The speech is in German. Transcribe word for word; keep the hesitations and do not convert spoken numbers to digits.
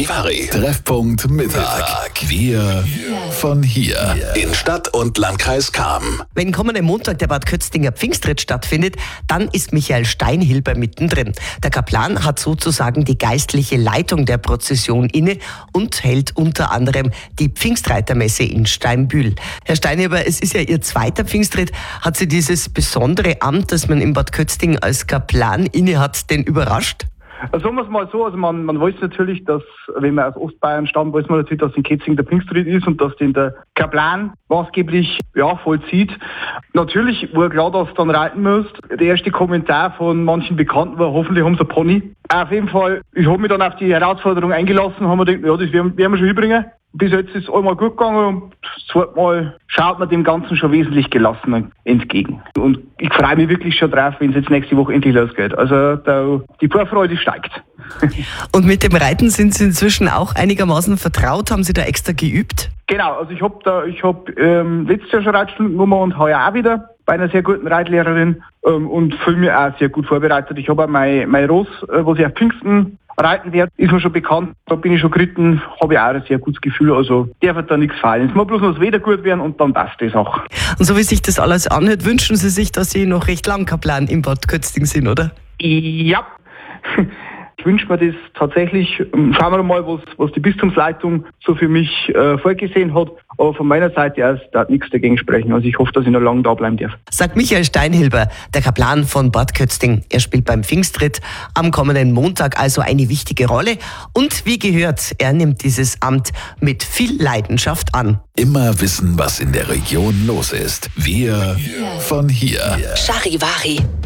Charivari. Treffpunkt Mittag. Wir von hier. In Stadt und Landkreis Cham. Wenn kommenden Montag der Bad Kötzinger Pfingstritt stattfindet, dann ist Michael Steinhilber mittendrin. Der Kaplan hat sozusagen die geistliche Leitung der Prozession inne und hält unter anderem die Pfingstreitermesse in Steinbühl. Herr Steinhilber, es ist ja Ihr zweiter Pfingstritt. Hat Sie dieses besondere Amt, das man in Bad Kötzting als Kaplan inne hat, denn überrascht? Also sagen wir es mal so, also man, man weiß natürlich, dass, wenn man aus Ostbayern stammt, weiß man natürlich, dass in Kötzing der Pfingstritt ist und dass den der Kaplan maßgeblich ja, vollzieht. Natürlich war klar, dass du dann reiten musst. Der erste Kommentar von manchen Bekannten war, hoffentlich haben sie einen Pony. Auf jeden Fall, ich habe mich dann auf die Herausforderung eingelassen, haben mir gedacht, ja, das werden, werden wir schon hinbringen. Bis jetzt ist es einmal gut gegangen und das zweite Mal schaut man dem Ganzen schon wesentlich gelassener entgegen. Und ich freue mich wirklich schon drauf, wenn es jetzt nächste Woche endlich losgeht. Also da, die Vorfreude steigt. Und mit dem Reiten sind Sie inzwischen auch einigermaßen vertraut? Haben Sie da extra geübt? Genau, also ich habe da, ich habe ähm, letztes Jahr schon Reitstunden genommen und heuer auch wieder bei einer sehr guten Reitlehrerin ähm, und fühle mich auch sehr gut vorbereitet. Ich habe auch mein, mein Ross, äh, was ich auf Pfingsten reiten werde, ist mir schon bekannt, da bin ich schon geritten, habe ich auch ein sehr gutes Gefühl, also darf da nichts fallen. Es muss bloß noch das Wetter gut werden und dann passt das auch. Und so wie sich das alles anhört, wünschen Sie sich, dass Sie noch recht lang Kaplan im Bad Kötzting sind, oder? Ja, ich wünsche mir das tatsächlich. Schauen wir mal, was, was die Bistumsleitung so für mich äh, vorgesehen hat. Aber von meiner Seite aus darf nichts dagegen sprechen. Also ich hoffe, dass ich noch lange da bleiben darf. Sagt Michael Steinhilber, der Kaplan von Bad Kötzting. Er spielt beim Pfingstritt am kommenden Montag also eine wichtige Rolle. Und wie gehört, er nimmt dieses Amt mit viel Leidenschaft an. Immer wissen, was in der Region los ist. Wir von hier. Charivari.